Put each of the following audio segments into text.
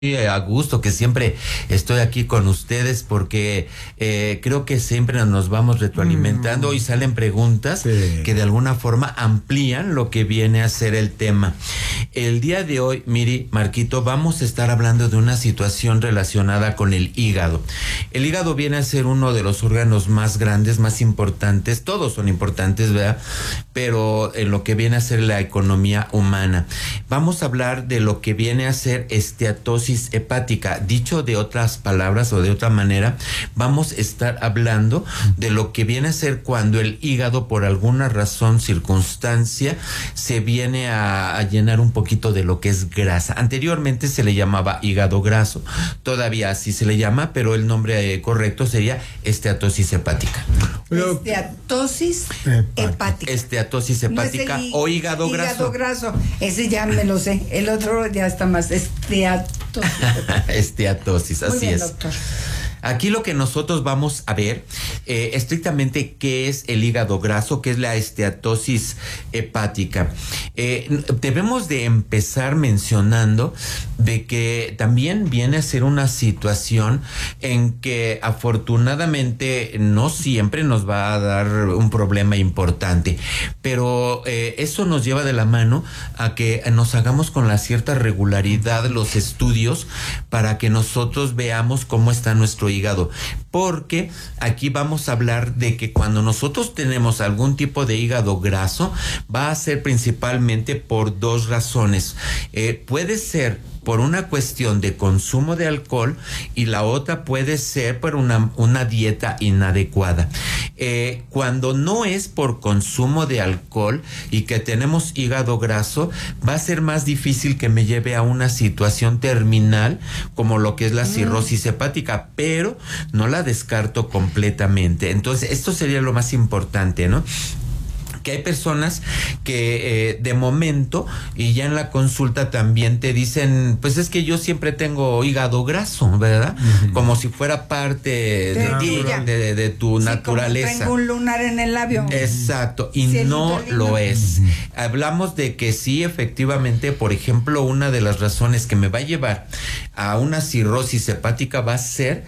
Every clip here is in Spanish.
A gusto que siempre estoy aquí con ustedes porque creo que siempre nos vamos retroalimentando y salen preguntas que de alguna forma amplían lo que viene a ser el tema. El día de hoy, Miri, Marquito, vamos a estar hablando de una situación relacionada con el hígado. El hígado viene a ser uno de los órganos más grandes, más importantes, todos son importantes, ¿verdad? Pero en lo que viene a ser la economía humana. Vamos a hablar de lo que viene a ser esteatosis hepática. Dicho de otras palabras o de otra manera, vamos a estar hablando de lo que viene a ser cuando el hígado, por alguna razón, circunstancia, se viene a llenar un poquito de lo que es grasa. Anteriormente se le llamaba hígado graso, todavía así se le llama, pero el nombre correcto sería esteatosis hepática. Esteatosis hepática. Esteatosis hepática no o hígado graso. Hígado graso, ese ya me lo sé. El otro ya está más. Esteatosis, así bien, es. Doctor. Aquí lo que nosotros vamos a ver estrictamente qué es el hígado graso, qué es la esteatosis hepática. Debemos de empezar mencionando de que también viene a ser una situación en que afortunadamente no siempre nos va a dar un problema importante, pero eso nos lleva de la mano a que nos hagamos con la cierta regularidad los estudios para que nosotros veamos cómo está nuestro hígado, porque aquí vamos a hablar de que cuando nosotros tenemos algún tipo de hígado graso va a ser principalmente por dos razones. Puede ser por una cuestión de consumo de alcohol y la otra puede ser por una dieta inadecuada. Cuando no es por consumo de alcohol y que tenemos hígado graso, va a ser más difícil que me lleve a una situación terminal como lo que es la cirrosis hepática, pero no la descarto completamente. Entonces, esto sería lo más importante, ¿no? Que hay personas que de momento y ya en la consulta también te dicen, pues es que yo siempre tengo hígado graso, ¿verdad? Uh-huh. Como si fuera parte de tu naturaleza. Como tengo un lunar en el labio. Exacto, y no lo es. Uh-huh. Hablamos de que sí, efectivamente, por ejemplo, una de las razones que me va a llevar a una cirrosis hepática va a ser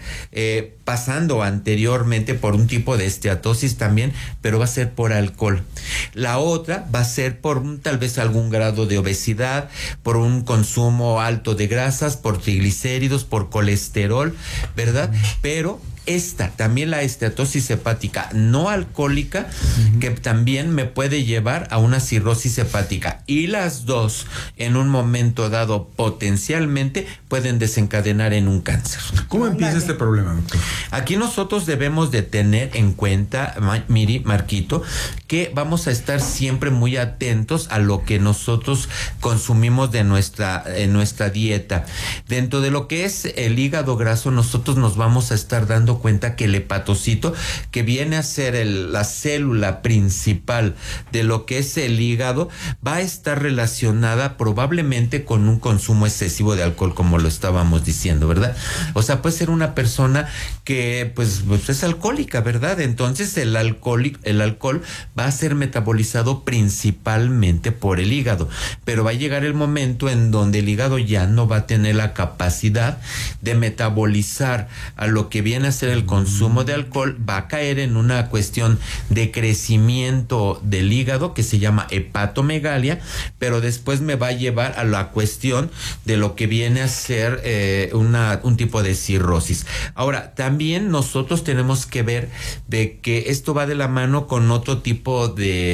pasando anteriormente por un tipo de esteatosis también, pero va a ser por alcohol. La otra va a ser por tal vez algún grado de obesidad, por un consumo alto de grasas, por triglicéridos, por colesterol, ¿verdad? Pero también la esteatosis hepática no alcohólica, que también me puede llevar a una cirrosis hepática. Y las dos, en un momento dado, potencialmente pueden desencadenar en un cáncer. ¿Cómo empieza este problema, doctor? Aquí nosotros debemos de tener en cuenta, Miri, Marquito, que vamos a estar siempre muy atentos a lo que nosotros consumimos de nuestra dieta. Dentro de lo que es el hígado graso, nosotros nos vamos a estar dando cuenta que el hepatocito, que viene a ser la célula principal de lo que es el hígado, va a estar relacionada probablemente con un consumo excesivo de alcohol, como lo estábamos diciendo, ¿verdad? O sea, puede ser una persona que pues es alcohólica, ¿verdad? Entonces el alcohol va a ser metabolizado principalmente por el hígado, pero va a llegar el momento en donde el hígado ya no va a tener la capacidad de metabolizar a lo que viene a ser el consumo de alcohol, va a caer en una cuestión de crecimiento del hígado que se llama hepatomegalia, pero después me va a llevar a la cuestión de lo que viene a ser un tipo de cirrosis. Ahora, también nosotros tenemos que ver de que esto va de la mano con otro tipo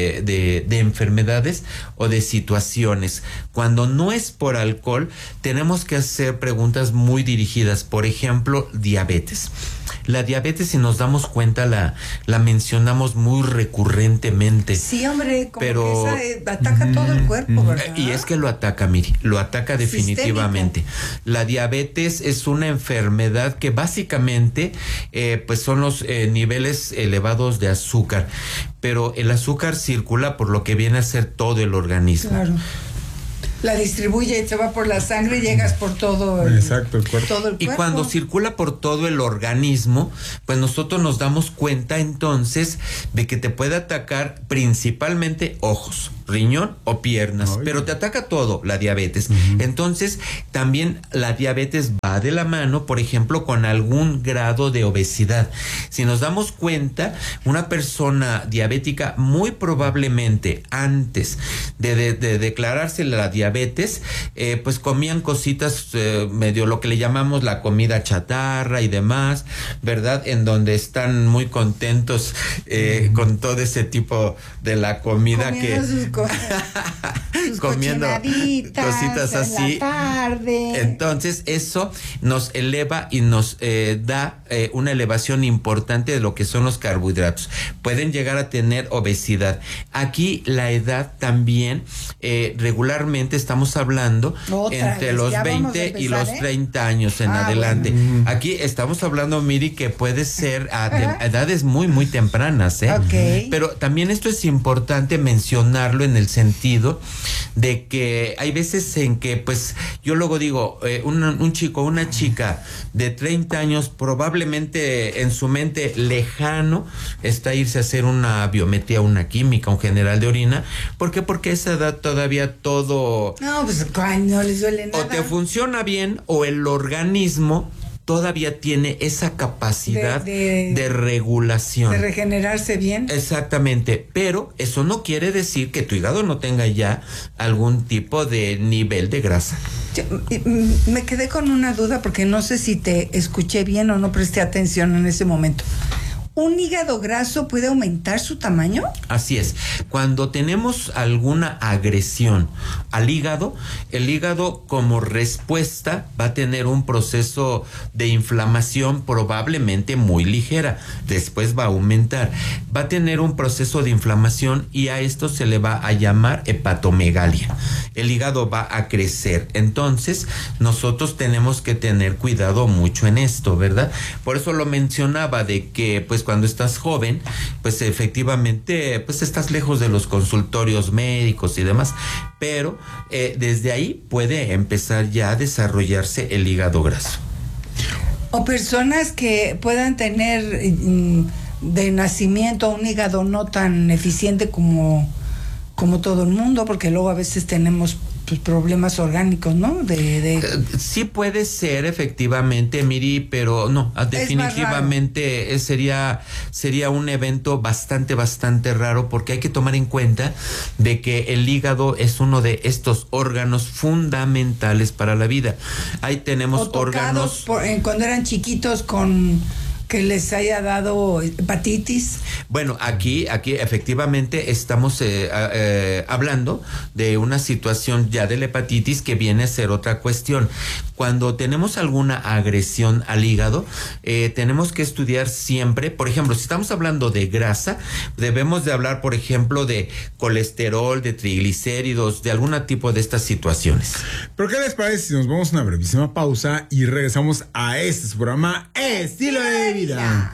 de enfermedades o de situaciones. Cuando no es por alcohol, tenemos que hacer preguntas muy dirigidas. Por ejemplo, diabetes. La diabetes, si nos damos cuenta, la mencionamos muy recurrentemente. Sí, hombre, pero esa ataca todo el cuerpo, ¿verdad? Y es que lo ataca, Miri, lo ataca definitivamente. Sistémico. La diabetes es una enfermedad que básicamente pues son los niveles elevados de azúcar, pero el azúcar circula por lo que viene a ser todo el organismo. Claro. La distribuye, se va por la sangre y llegas por todo el cuerpo. Todo el cuerpo. Y cuando circula por todo el organismo, pues nosotros nos damos cuenta entonces de que te puede atacar principalmente ojos, riñón o piernas, pero te ataca todo, la diabetes. Entonces, también la diabetes va de la mano, por ejemplo, con algún grado de obesidad. Si nos damos cuenta, una persona diabética muy probablemente antes de declararse la diabetes, pues comían cositas medio lo que le llamamos la comida chatarra y demás, ¿verdad? En donde están muy contentos con todo ese tipo de la comida comiendo cositas así. En la tarde. Entonces eso nos eleva y nos da una elevación importante de lo que son los carbohidratos. Pueden llegar a tener obesidad. Aquí la edad también, regularmente estamos hablando entre los 20 y los 30 años en adelante. Bueno. Aquí estamos hablando, Miri, que puede ser a edades muy, muy tempranas, ¿eh? Okay. Pero también esto es importante mencionarlo en el sentido de que hay veces en que, pues, yo luego digo, un chico o una chica de 30 años probablemente en su mente lejano está irse a hacer una biometría, una química, un general de orina. ¿Por qué? Porque a esa edad todavía todo... No, pues no les duele nada. O te funciona bien o el organismo todavía tiene esa capacidad de regulación. De regenerarse bien. Exactamente, pero eso no quiere decir que tu hígado no tenga ya algún tipo de nivel de grasa. Me quedé con una duda porque no sé si te escuché bien o no presté atención en ese momento. ¿Un hígado graso puede aumentar su tamaño? Así es. Cuando tenemos alguna agresión al hígado, el hígado como respuesta va a tener un proceso de inflamación probablemente muy ligera. Después va a aumentar. Va a tener un proceso de inflamación y a esto se le va a llamar hepatomegalia. El hígado va a crecer. Entonces, nosotros tenemos que tener cuidado mucho en esto, ¿verdad? Por eso lo mencionaba de que, pues, cuando estás joven, pues efectivamente, pues estás lejos de los consultorios médicos y demás, pero desde ahí puede empezar ya a desarrollarse el hígado graso. O personas que puedan tener de nacimiento un hígado no tan eficiente como todo el mundo, porque luego a veces tenemos problemas orgánicos, ¿no? Sí puede ser efectivamente, Miri, pero no, definitivamente sería un evento bastante raro, porque hay que tomar en cuenta de que el hígado es uno de estos órganos fundamentales para la vida. Ahí tenemos órganos cuando eran chiquitos con que les haya dado hepatitis. Bueno, aquí efectivamente estamos hablando de una situación ya de la hepatitis que viene a ser otra cuestión. Cuando tenemos alguna agresión al hígado, tenemos que estudiar siempre, por ejemplo, si estamos hablando de grasa, debemos de hablar, por ejemplo, de colesterol, de triglicéridos, de algún tipo de estas situaciones. ¿Pero qué les parece si nos vamos a una brevísima pausa y regresamos a su programa Estilo de Vida?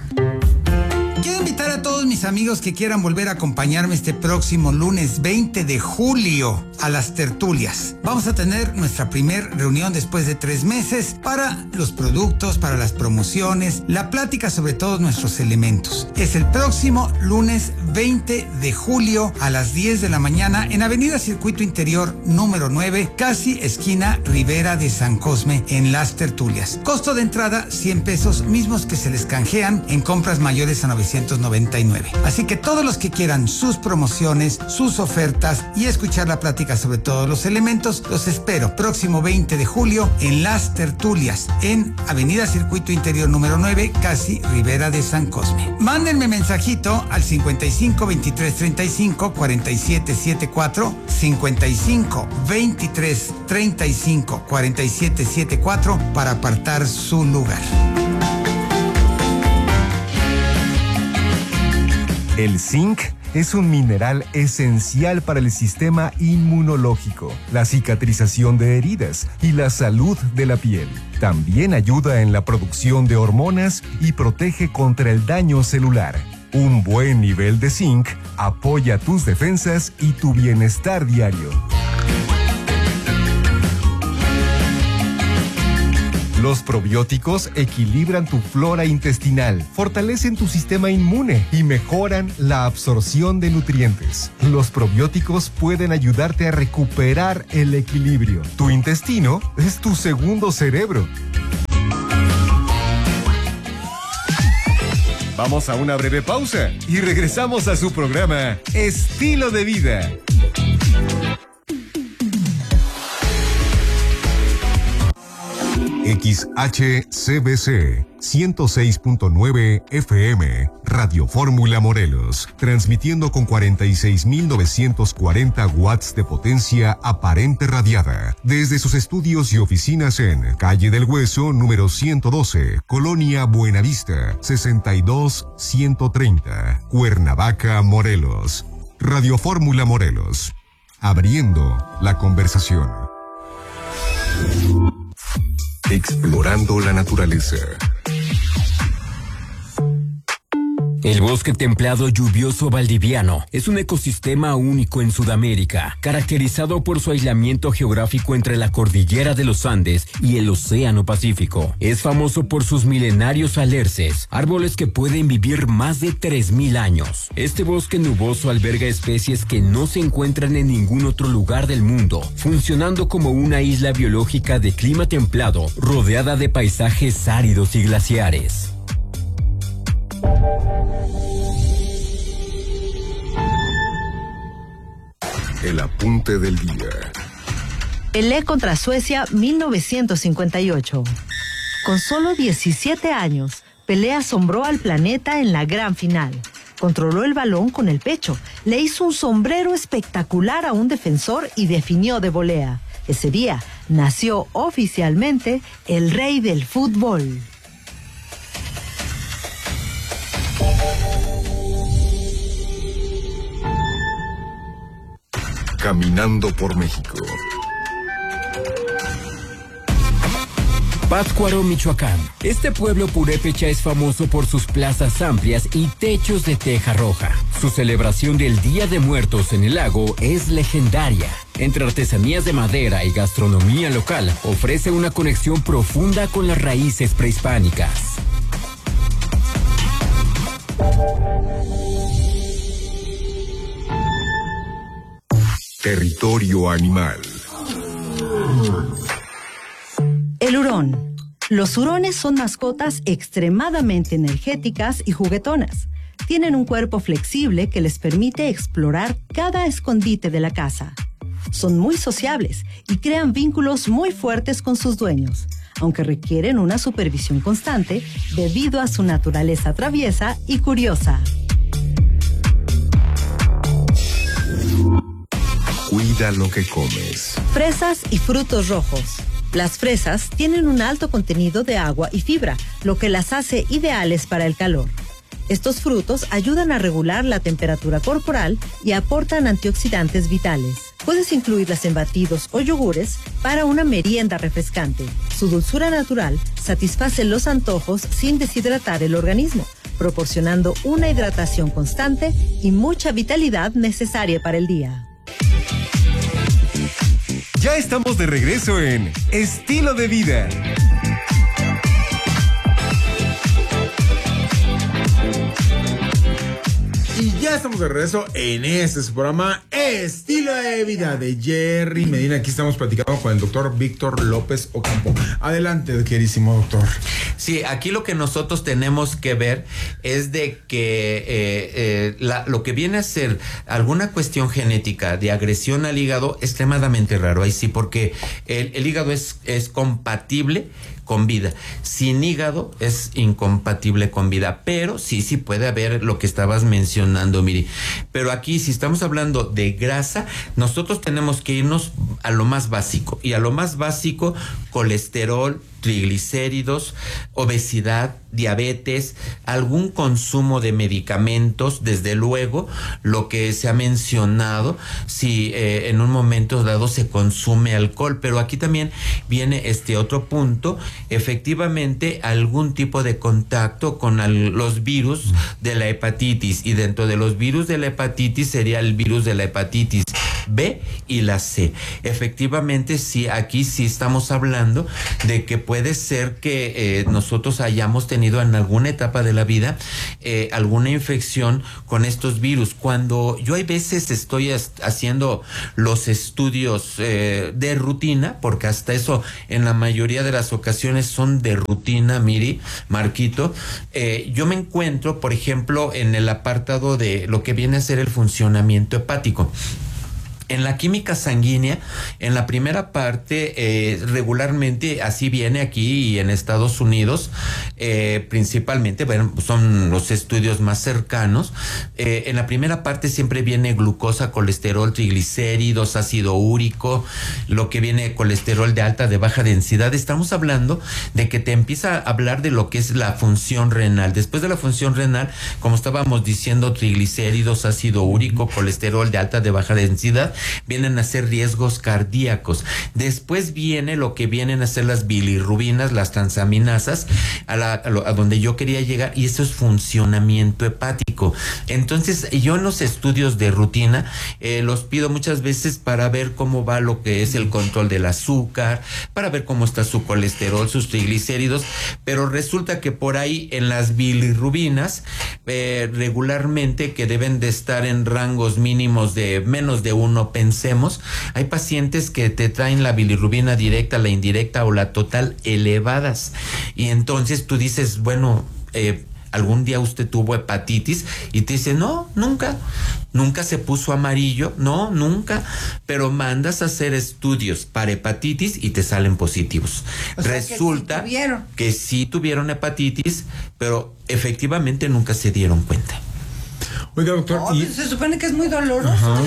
Quiero invitar a todos mis amigos que quieran volver a acompañarme este próximo lunes 20 de julio a las tertulias. Vamos a tener nuestra primera reunión después de 3 meses para los productos, para las promociones, la plática sobre todos nuestros elementos. Es el próximo lunes 20 de julio a las 10 de la mañana en Avenida Circuito Interior número 9, casi esquina Ribera de San Cosme, en las tertulias. Costo de entrada 100 pesos, mismos que se les canjean en compras mayores a 999. Así que todos los que quieran sus promociones, sus ofertas y escuchar la plática sobre todos los elementos, los espero próximo 20 de julio en las tertulias en Avenida Circuito Interior número 9, casi Ribera de San Cosme. Mándenme mensajito al 55 23 35 47 74, 55 23 35 47 74 para apartar su lugar. El zinc es un mineral esencial para el sistema inmunológico, la cicatrización de heridas y la salud de la piel. También ayuda en la producción de hormonas y protege contra el daño celular. Un buen nivel de zinc apoya tus defensas y tu bienestar diario. Los probióticos equilibran tu flora intestinal, fortalecen tu sistema inmune y mejoran la absorción de nutrientes. Los probióticos pueden ayudarte a recuperar el equilibrio. Tu intestino es tu segundo cerebro. Vamos a una breve pausa y regresamos a su programa Estilo de Vida. XHCBC 106.9 FM, Radio Fórmula Morelos, transmitiendo con 46.940 watts de potencia aparente radiada, desde sus estudios y oficinas en Calle del Hueso, número 112, Colonia Buenavista, 62130, Cuernavaca, Morelos. Radio Fórmula Morelos, abriendo la conversación. Explorando la naturaleza. El bosque templado lluvioso valdiviano es un ecosistema único en Sudamérica, caracterizado por su aislamiento geográfico entre la cordillera de los Andes y el Océano Pacífico. Es famoso por sus milenarios alerces, árboles que pueden vivir más de 3.000 años. Este bosque nuboso alberga especies que no se encuentran en ningún otro lugar del mundo, funcionando como una isla biológica de clima templado, rodeada de paisajes áridos y glaciares. El apunte del día. Pelé contra Suecia 1958. Con solo 17 años, Pelé asombró al planeta en la gran final. Controló el balón con el pecho, le hizo un sombrero espectacular a un defensor y definió de volea. Ese día nació oficialmente el rey del fútbol. Caminando por México. Pátzcuaro, Michoacán. Este pueblo purépecha es famoso por sus plazas amplias y techos de teja roja. Su celebración del Día de Muertos en el lago es legendaria. Entre artesanías de madera y gastronomía local, ofrece una conexión profunda con las raíces prehispánicas. Territorio animal. El hurón. Los hurones son mascotas extremadamente energéticas y juguetonas. Tienen un cuerpo flexible que les permite explorar cada escondite de la casa. Son muy sociables y crean vínculos muy fuertes con sus dueños, aunque requieren una supervisión constante debido a su naturaleza traviesa y curiosa. Cuida lo que comes. Fresas y frutos rojos. Las fresas tienen un alto contenido de agua y fibra, lo que las hace ideales para el calor. Estos frutos ayudan a regular la temperatura corporal y aportan antioxidantes vitales. Puedes incluirlas en batidos o yogures para una merienda refrescante. Su dulzura natural satisface los antojos sin deshidratar el organismo, proporcionando una hidratación constante y mucha vitalidad necesaria para el día. Ya estamos de regreso en Estilo de Vida. Y ya estamos de regreso en este su programa Estilo de Vida de Jerry Medina. Aquí estamos platicando con el doctor Víctor López Ocampo. Adelante, queridísimo doctor. Sí, aquí lo que nosotros tenemos que ver es de que lo que viene a ser alguna cuestión genética de agresión al hígado es extremadamente raro. Ahí sí, porque el hígado es compatible con vida. Sin hígado es incompatible con vida, pero sí puede haber lo que estabas mencionando, Miri. Pero aquí, si estamos hablando de grasa, nosotros tenemos que irnos a lo más básico. Y a lo más básico, colesterol, triglicéridos, obesidad, diabetes, algún consumo de medicamentos, desde luego, lo que se ha mencionado, si en un momento dado se consume alcohol, pero aquí también viene este otro punto, efectivamente algún tipo de contacto con los virus de la hepatitis, y dentro de los virus de la hepatitis sería el virus de la hepatitis B y la C. Efectivamente, sí, aquí sí estamos hablando de que puede ser que nosotros hayamos tenido en alguna etapa de la vida alguna infección con estos virus. Cuando yo hay veces estoy haciendo los estudios de rutina, porque hasta eso en la mayoría de las ocasiones son de rutina, Miri, Marquito, yo me encuentro, por ejemplo, en el apartado de lo que viene a ser el funcionamiento hepático. En la química sanguínea, en la primera parte, regularmente así viene aquí y en Estados Unidos, principalmente, bueno, son los estudios más cercanos. En la primera parte siempre viene glucosa, colesterol, triglicéridos, ácido úrico, lo que viene colesterol de alta, de baja densidad. Estamos hablando de que te empieza a hablar de lo que es la función renal. Después de la función renal, como estábamos diciendo, triglicéridos, ácido úrico, colesterol de alta, de baja densidad, vienen a ser riesgos cardíacos. Después viene lo que vienen a ser las bilirrubinas, las transaminasas, a donde yo quería llegar, y eso es funcionamiento hepático. Entonces, yo en los estudios de rutina los pido muchas veces para ver cómo va lo que es el control del azúcar, para ver cómo está su colesterol, sus triglicéridos, pero resulta que por ahí en las bilirrubinas, regularmente, que deben de estar en rangos mínimos de menos de 1, pensemos, hay pacientes que te traen la bilirrubina directa, la indirecta o la total elevadas, y entonces tú dices, bueno, algún día usted tuvo hepatitis, y te dice, no, nunca se puso amarillo, no, nunca, pero mandas a hacer estudios para hepatitis y te salen positivos. O sea, resulta que sí tuvieron hepatitis, pero efectivamente nunca se dieron cuenta. Oiga, doctor, se supone que es muy doloroso.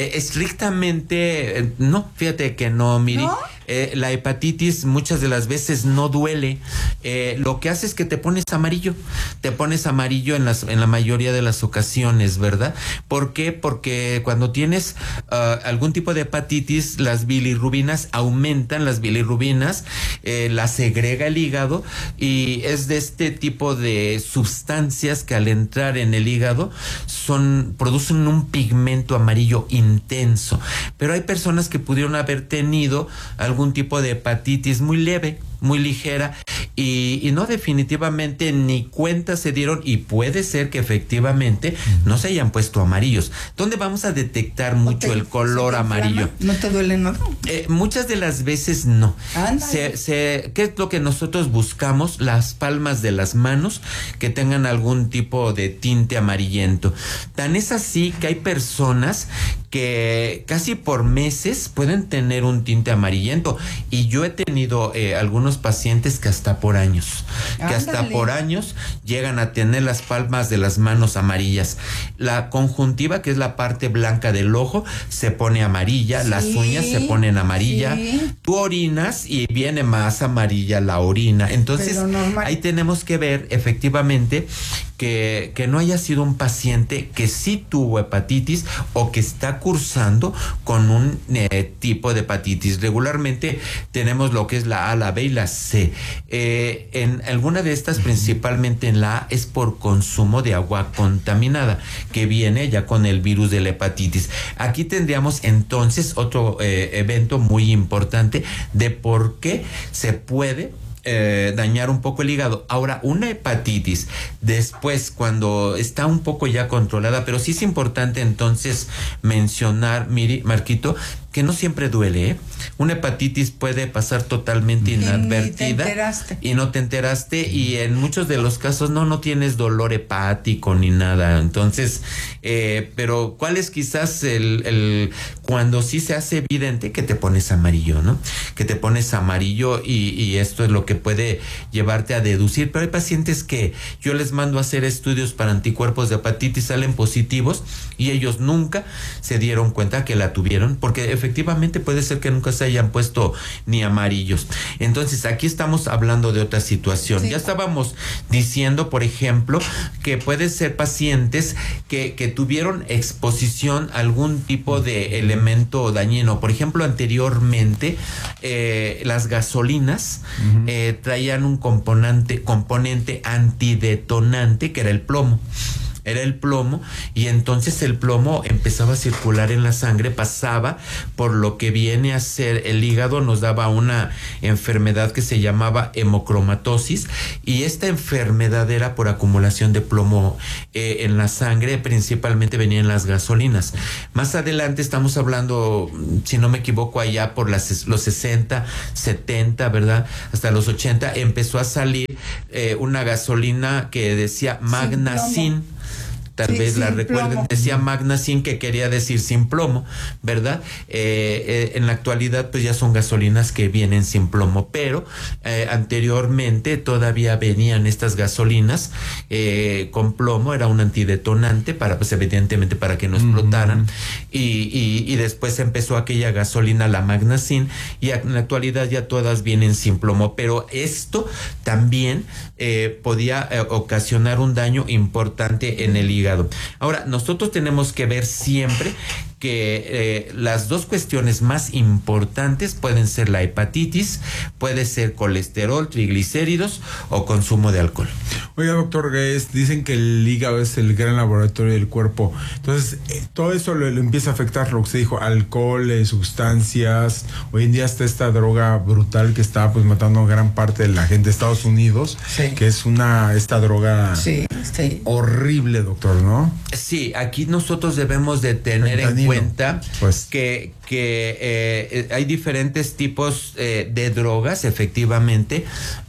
Estrictamente, no, fíjate que no, Miri. ¿No? La hepatitis muchas de las veces no duele. Lo que hace es que te pones amarillo. Te pones amarillo en la mayoría de las ocasiones, ¿verdad? ¿Por qué? Porque cuando tienes algún tipo de hepatitis, las bilirrubinas aumentan, las bilirrubinas las segrega el hígado, y es de este tipo de sustancias que al entrar en el hígado producen un pigmento amarillo intenso. Pero hay personas que pudieron haber tenido algún tipo de hepatitis muy leve, muy ligera, y no, definitivamente ni cuenta se dieron, y puede ser que efectivamente no se hayan puesto amarillos. ¿Dónde vamos a detectar mucho el color amarillo? ¿No te duele nada? Muchas de las veces no. ¿Qué es lo que nosotros buscamos? Las palmas de las manos que tengan algún tipo de tinte amarillento. Tan es así que hay personas que casi por meses pueden tener un tinte amarillento, y yo he tenido algunos pacientes que hasta por años, llegan a tener las palmas de las manos amarillas. La conjuntiva, que es la parte blanca del ojo, se pone amarilla, las uñas se ponen amarilla, tú orinas y viene más amarilla la orina. Entonces ahí tenemos que ver efectivamente que no haya sido un paciente que sí tuvo hepatitis o que está cursando con un tipo de hepatitis. Regularmente tenemos lo que es la A, la B y la C. En alguna de estas, principalmente en la A, es por consumo de agua contaminada, que viene ya con el virus de la hepatitis. Aquí tendríamos entonces otro evento muy importante de por qué se puede dañar un poco el hígado. Ahora, una hepatitis después, cuando está un poco ya controlada, pero sí es importante entonces mencionar, Miri, Marquito, que no siempre duele, ¿eh? Una hepatitis puede pasar totalmente inadvertida y no te enteraste, y en muchos de los casos no tienes dolor hepático ni nada. Entonces, pero ¿cuál es quizás el cuando sí se hace evidente que te pones amarillo, ¿no? Que te pones amarillo, y esto es lo que puede llevarte a deducir. Pero hay pacientes que yo les mando a hacer estudios para anticuerpos de hepatitis, salen positivos, y ellos nunca se dieron cuenta que la tuvieron, porque efectivamente puede ser que nunca se hayan puesto ni amarillos. Entonces aquí estamos hablando de otra situación. Sí. Ya estábamos diciendo, por ejemplo, que puede ser pacientes que tuvieron exposición a algún tipo de elemento dañino. Por ejemplo, anteriormente las gasolinas traían un componente antidetonante, que era el plomo. era el plomo, y entonces el plomo empezaba a circular en la sangre, pasaba por lo que viene a ser el hígado, nos daba una enfermedad que se llamaba hemocromatosis, y esta enfermedad era por acumulación de plomo en la sangre, principalmente venían las gasolinas. Más adelante estamos hablando, si no me equivoco, allá por los 60, 70, ¿verdad? Hasta los 80 empezó a salir una gasolina que decía Magnacin. Tal vez la recuerden, plomo. Decía Magnacin, que quería decir sin plomo, ¿verdad? En la actualidad pues ya son gasolinas que vienen sin plomo, pero anteriormente todavía venían estas gasolinas con plomo, era un antidetonante para, pues evidentemente para que no explotaran, y después empezó aquella gasolina, la Magnacin, y en la actualidad ya todas vienen sin plomo, pero esto también podía ocasionar un daño importante en el hígado. Ahora, nosotros tenemos que ver siempre que las dos cuestiones más importantes pueden ser la hepatitis, puede ser colesterol, triglicéridos o consumo de alcohol. Oiga, doctor, dicen que el hígado es el gran laboratorio del cuerpo. Entonces, todo eso lo empieza a afectar, lo que se dijo, alcohol, sustancias. Hoy en día está esta droga brutal que está pues matando a gran parte de la gente de Estados Unidos, sí, que es esta droga horrible, doctor, ¿no? Sí, aquí nosotros debemos de tener en cuenta pues que hay diferentes tipos de drogas, efectivamente.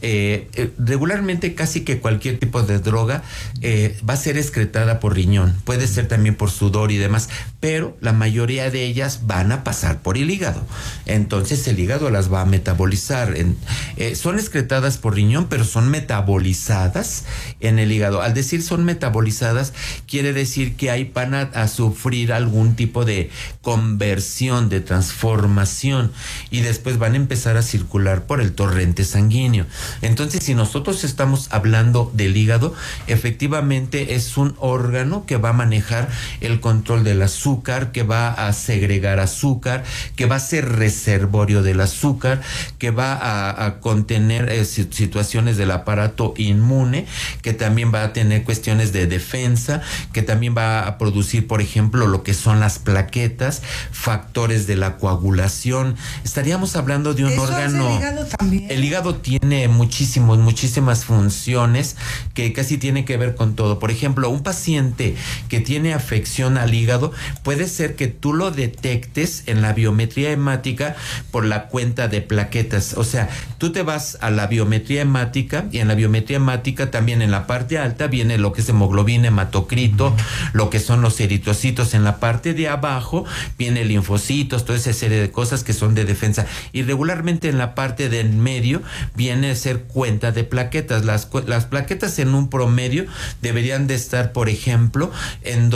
Regularmente casi que cualquier tipo de droga va a ser excretada por riñón, puede ser también por sudor y demás, pero la mayoría de ellas van a pasar por el hígado. Entonces el hígado las va a metabolizar. Son excretadas por riñón, pero son metabolizadas en el hígado. Al decir son metabolizadas, quiere decir que ahí van a sufrir algún tipo de conversión, de transformación, y después van a empezar a circular por el torrente sanguíneo. Entonces, si nosotros estamos hablando del hígado, efectivamente es un órgano que va a manejar el control del azúcar, que va a segregar azúcar, que va a ser reservorio del azúcar, que va a contener situaciones del aparato inmune, que también va a tener cuestiones de defensa, que también va a producir, por ejemplo, lo que son las plaquetas, factores de la coagulación. Estaríamos hablando de un órgano. El hígado también. El hígado tiene muchísimas funciones que casi tiene que ver con todo. Por ejemplo, un paciente que tiene afección al hígado, puede ser que tú lo detectes en la biometría hemática por la cuenta de plaquetas. O sea, tú te vas a la biometría hemática, y en la biometría hemática también en la parte alta viene lo que es hemoglobina, hematocrito, lo que son los eritrocitos. En la parte de abajo viene linfocitos, toda esa serie de cosas que son de defensa, y regularmente en la parte del medio viene a ser cuenta de plaquetas. Las plaquetas en un promedio deberían de estar, por ejemplo, en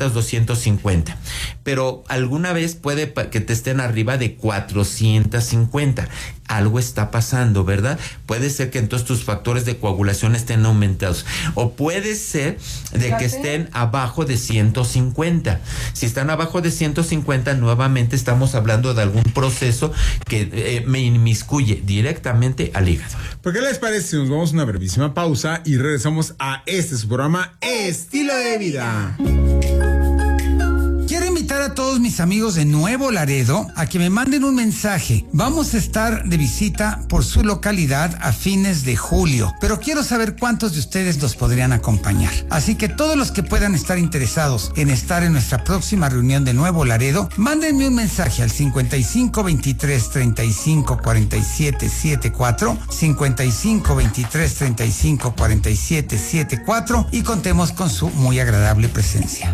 250, pero alguna vez puede que te estén arriba de 450. Algo está pasando, ¿verdad? Puede ser que entonces tus factores de coagulación estén aumentados, o puede ser de que estén abajo de 150. Si están abajo de 150, nuevamente estamos hablando de algún proceso que me inmiscuye directamente al hígado. ¿Por qué les parece si nos vamos a una brevísima pausa y regresamos a su programa Estilo de Vida? Quiero invitar a todos mis amigos de Nuevo Laredo a que me manden un mensaje. Vamos a estar de visita por su localidad a fines de julio, pero quiero saber cuántos de ustedes nos podrían acompañar. Así que todos los que puedan estar interesados en estar en nuestra próxima reunión de Nuevo Laredo, mándenme un mensaje al 55 23 35 47 74, 55 23 35 47 74, y contemos con su muy agradable presencia.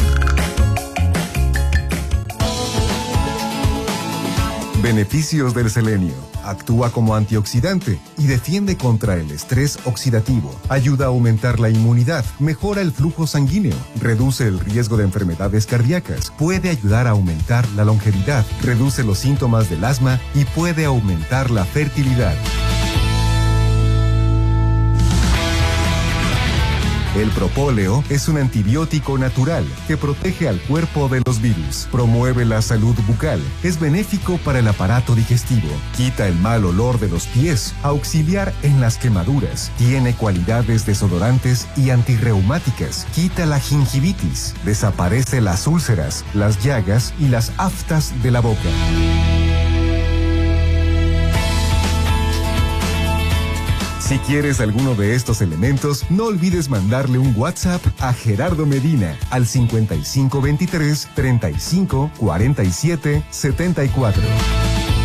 Beneficios del selenio. Actúa como antioxidante y defiende contra el estrés oxidativo. Ayuda a aumentar la inmunidad, mejora el flujo sanguíneo, reduce el riesgo de enfermedades cardíacas, puede ayudar a aumentar la longevidad, reduce los síntomas del asma y puede aumentar la fertilidad. El propóleo es un antibiótico natural que protege al cuerpo de los virus, promueve la salud bucal, es benéfico para el aparato digestivo, quita el mal olor de los pies, auxiliar en las quemaduras, tiene cualidades desodorantes y antirreumáticas, quita la gingivitis, desaparece las úlceras, las llagas y las aftas de la boca. Si quieres alguno de estos elementos, no olvides mandarle un WhatsApp a Gerardo Medina al 5523 35 47 74.